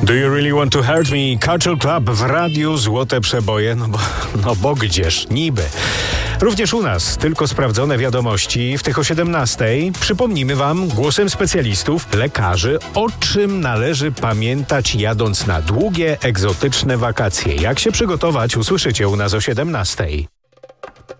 Do you really want to hurt me? Culture Club w radiu Złote Przeboje, no bo gdzież niby. Również u nas tylko sprawdzone wiadomości w tych o 17:00. Przypomnimy wam głosem specjalistów, lekarzy, o czym należy pamiętać jadąc na długie, egzotyczne wakacje. Jak się przygotować, usłyszycie u nas o 17:00.